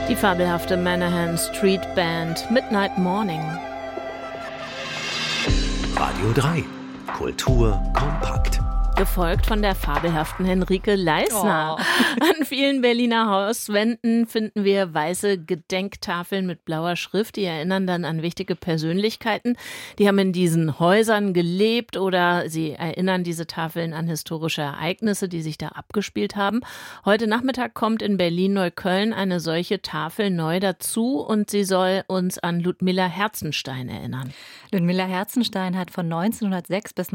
Die fabelhafte Manahan Street Band Midnight Morning. Radio 3. Kultur kompakt. Gefolgt von der fabelhaften Henrike Leisner. Oh. An vielen Berliner Hauswänden finden wir weiße Gedenktafeln mit blauer Schrift, die erinnern dann an wichtige Persönlichkeiten. Die haben in diesen Häusern gelebt oder sie erinnern diese Tafeln an historische Ereignisse, die sich da abgespielt haben. Heute Nachmittag kommt in Berlin-Neukölln eine solche Tafel neu dazu und sie soll uns an Ludmilla Herzenstein erinnern. Ludmilla Herzenstein hat von 1906 bis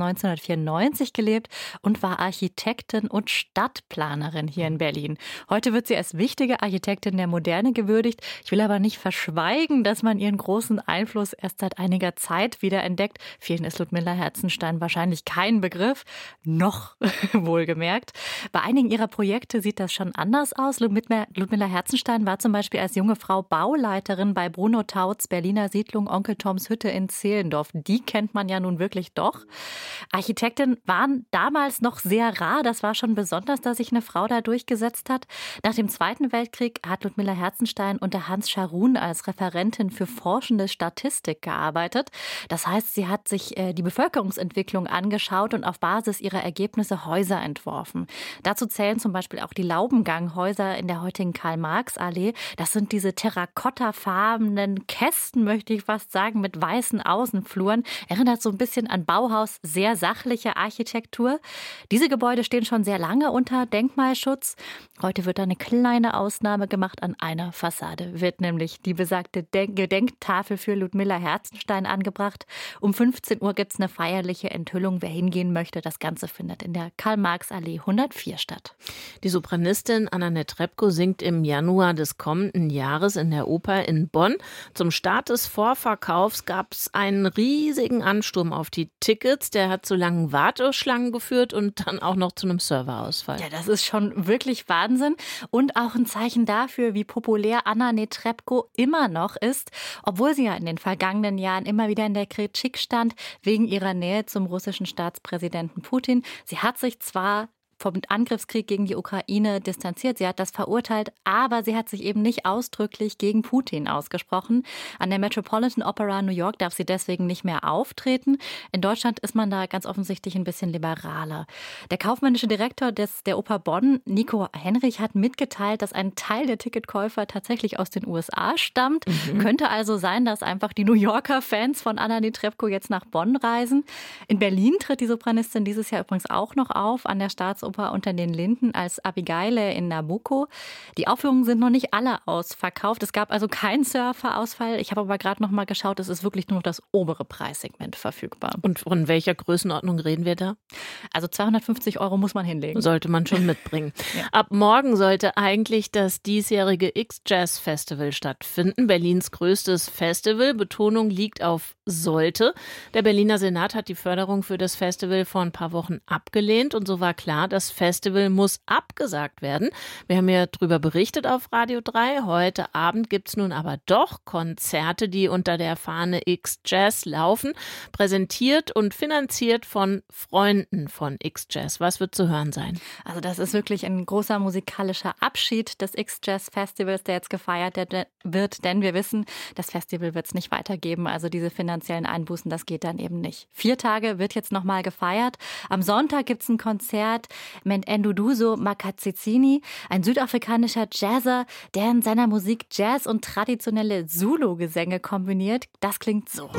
1994 gelebt und war Architektin und Stadtplanerin hier in Berlin. Heute wird sie als wichtige Architektin der Moderne gewürdigt. Ich will aber nicht verschweigen, dass man ihren großen Einfluss erst seit einiger Zeit wieder entdeckt. Vielen ist Ludmilla Herzenstein wahrscheinlich kein Begriff, noch wohlgemerkt. Bei einigen ihrer Projekte sieht das schon anders aus. Ludmilla Herzenstein war zum Beispiel als junge Frau Bauleiterin bei Bruno Tauts Berliner Siedlung Onkel Toms Hütte in Zehlendorf. Die kennt man ja nun wirklich doch. Architekten waren damals noch sehr rar. Das war schon besonders, dass sich eine Frau da durchgesetzt hat. Nach dem Zweiten Weltkrieg hat Ludmilla Herzenstein unter Hans Scharoun als Referentin für forschende Statistik gearbeitet. Das heißt, sie hat sich die Bevölkerungsentwicklung angeschaut und auf Basis ihrer Ergebnisse Häuser entworfen. Dazu zählen zum Beispiel auch die Laubenganghäuser in der heutigen Karl-Marx-Allee. Das sind diese terrakottafarbenen Kästen, möchte ich fast sagen, mit weißen Außenfluren. Erinnert so ein bisschen an Bauhaus, sehr sachliche Architektur. Diese Gebäude stehen schon sehr lange unter Denkmalschutz. Heute wird da eine kleine Ausnahme gemacht. An einer Fassade wird nämlich die besagte Gedenktafel für Ludmilla Herzenstein angebracht. Um 15 Uhr gibt es eine feierliche Enthüllung. Wer hingehen möchte, das Ganze findet in der Karl-Marx-Allee 104 statt. Die Sopranistin Anna Netrebko singt im Januar des kommenden Jahres in der Oper in Bonn. Zum Start des Vorverkaufs gab es einen riesigen Ansturm auf die Tickets. Der hat zu langen Warteschlangen geführt und dann auch noch zu einem Serverausfall. Ja, das ist schon wirklich Wahnsinn und auch ein Zeichen dafür, wie populär Anna Netrebko immer noch ist, obwohl sie ja in den vergangenen Jahren immer wieder in der Kritik stand, wegen ihrer Nähe zum russischen Staatspräsidenten Putin. Sie hat sich zwar vom Angriffskrieg gegen die Ukraine distanziert. Sie hat das verurteilt, aber sie hat sich eben nicht ausdrücklich gegen Putin ausgesprochen. An der Metropolitan Opera New York darf sie deswegen nicht mehr auftreten. In Deutschland ist man da ganz offensichtlich ein bisschen liberaler. Der kaufmännische Direktor der Oper Bonn, Nico Henrich, hat mitgeteilt, dass ein Teil der Ticketkäufer tatsächlich aus den USA stammt. Könnte also sein, dass einfach die New Yorker Fans von Anna Netrebko jetzt nach Bonn reisen. In Berlin tritt die Sopranistin dieses Jahr übrigens auch noch auf, an der Staatsoper unter den Linden als Abigail in Nabucco. Die Aufführungen sind noch nicht alle ausverkauft. Es gab also keinen Surferausfall. Ich habe aber gerade noch mal geschaut, es ist wirklich nur noch das obere Preissegment verfügbar. Und von welcher Größenordnung reden wir da? Also 250 € muss man hinlegen. Sollte man schon mitbringen. Ja. Ab morgen sollte eigentlich das diesjährige X-Jazz Festival stattfinden. Berlins größtes Festival. Betonung liegt auf sollte. Der Berliner Senat hat die Förderung für das Festival vor ein paar Wochen abgelehnt und so war klar, das Festival muss abgesagt werden. Wir haben ja darüber berichtet auf Radio 3. Heute Abend gibt es nun aber doch Konzerte, die unter der Fahne X-Jazz laufen, präsentiert und finanziert von Freunden von X-Jazz. Was wird zu hören sein? Also das ist wirklich ein großer musikalischer Abschied des X-Jazz Festivals, der jetzt gefeiert wird, denn wir wissen, das Festival wird es nicht weitergeben. Also diese finanziellen Einbußen, das geht dann eben nicht. 4 Tage wird jetzt nochmal gefeiert. Am Sonntag gibt es ein Konzert mit Nduduzo Makasizini, ein südafrikanischer Jazzer, der in seiner Musik Jazz und traditionelle Zulu-Gesänge kombiniert. Das klingt so.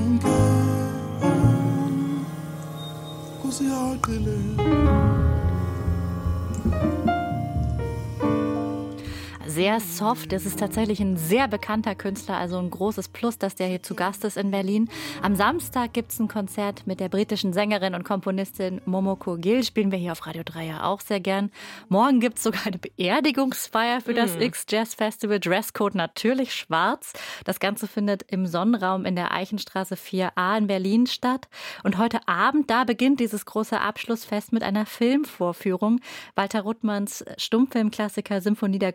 Sehr soft. Es ist tatsächlich ein sehr bekannter Künstler, also ein großes Plus, dass der hier zu Gast ist in Berlin. Am Samstag gibt es ein Konzert mit der britischen Sängerin und Komponistin Momoko Gill. Spielen wir hier auf Radio 3 ja auch sehr gern. Morgen gibt es sogar eine Beerdigungsfeier für das X-Jazz Festival. Dresscode natürlich schwarz. Das Ganze findet im Sonnenraum in der Eichenstraße 4a in Berlin statt. Und heute Abend, da beginnt dieses große Abschlussfest mit einer Filmvorführung. Walter Ruttmanns Stummfilmklassiker Symphonie der Großstädte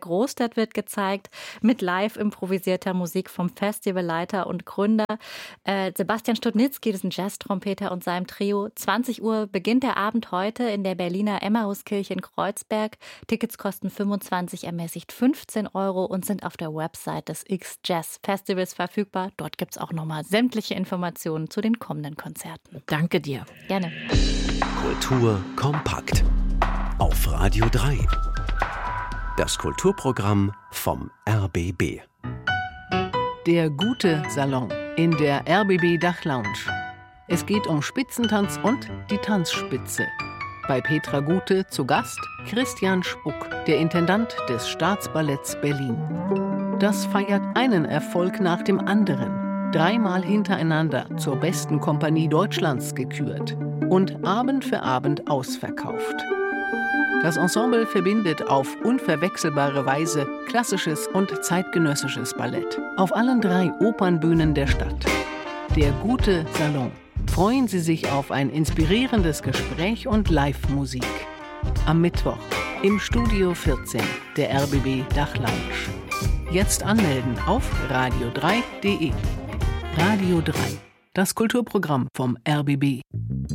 Werkstatt wird gezeigt, mit live improvisierter Musik vom Festivalleiter und Gründer Sebastian Studnitzky, das ist ein Jazz-Trompeter und seinem Trio. 20 Uhr beginnt der Abend heute in der Berliner Emmauskirche in Kreuzberg. Tickets kosten 25, ermäßigt 15 € und sind auf der Website des X-Jazz-Festivals verfügbar. Dort gibt es auch nochmal sämtliche Informationen zu den kommenden Konzerten. Danke dir. Gerne. Kultur kompakt. Auf Radio 3. Das Kulturprogramm vom RBB. Der gute Salon in der RBB Dachlounge. Es geht um Spitzentanz und die Tanzspitze. Bei Petra Gute zu Gast Christian Spuck, der Intendant des Staatsballetts Berlin. Das feiert einen Erfolg nach dem anderen. 3-mal hintereinander zur besten Kompanie Deutschlands gekürt und Abend für Abend ausverkauft. Das Ensemble verbindet auf unverwechselbare Weise klassisches und zeitgenössisches Ballett auf allen 3 Opernbühnen der Stadt. Der gute Salon. Freuen Sie sich auf ein inspirierendes Gespräch und Live-Musik. Am Mittwoch im Studio 14 der RBB Dachlounge. Jetzt anmelden auf radio3.de. Radio 3, das Kulturprogramm vom RBB.